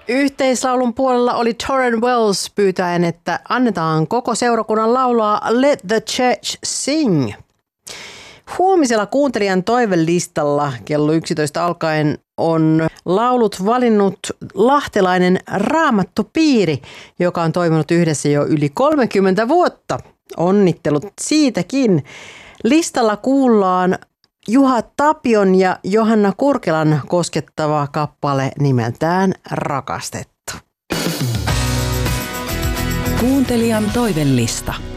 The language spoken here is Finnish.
Yhteislaulun puolella oli Torren Wells pyytäen, että annetaan koko seurakunnan laulaa Let the Church Sing. Huomisella kuuntelijan toivelistalla kello 11 alkaen on laulut valinnut lahtelainen Raamattupiiri, joka on toiminut yhdessä jo yli 30 vuotta. Onnittelut siitäkin. Listalla kuullaan Juha Tapion ja Johanna Kurkelan koskettava kappale nimeltään Rakastettu. Kuuntelijan toivelista.